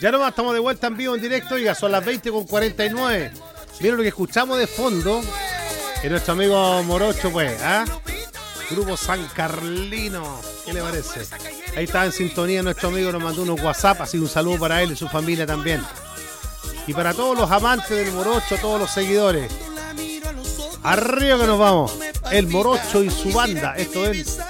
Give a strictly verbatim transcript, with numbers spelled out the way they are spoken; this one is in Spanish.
Ya nomás estamos de vuelta en vivo, en directo. Oiga, son las veinte con cuarenta y nueve. Miren lo que escuchamos de fondo. Es nuestro amigo Morocho, pues, ¿ah? Grupo San Carlino. ¿Qué le parece? Ahí está en sintonía nuestro amigo, nos mandó unos WhatsApp, así un saludo para él y su familia también. Y para todos los amantes del Morocho, todos los seguidores. Arriba que nos vamos. El Morocho y su banda. Esto es